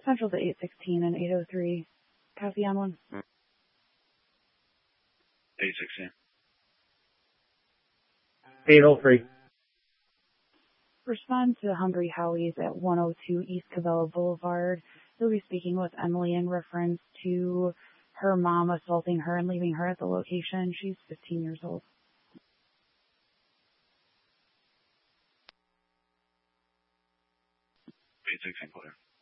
Central to 816 and 803. Copy on one. 816. 803. Respond to Hungry Howie's at 102 East Cabela Boulevard. He'll be speaking with Emily in reference to her mom assaulting her and leaving her at the location. She's 15 years old. 816, clear.